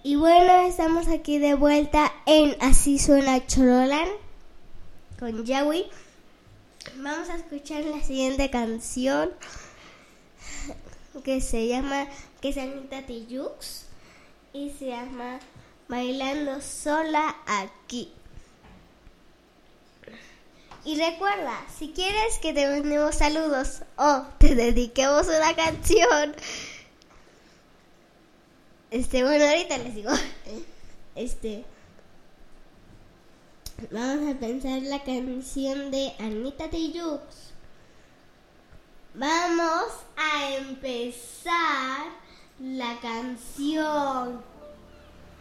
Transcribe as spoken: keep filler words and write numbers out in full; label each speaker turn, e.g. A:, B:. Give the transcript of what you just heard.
A: Y bueno, estamos aquí de vuelta en Así Suena Chololand con Yawi. Vamos a escuchar la siguiente canción que se llama, que es Anita Tijoux y se llama Bailando Sola Aquí. Y recuerda, si quieres que te mandemos saludos o te dediquemos una canción, este, bueno, ahorita les digo, este, vamos a pensar la canción de Anita Tijoux. Vamos a empezar la canción.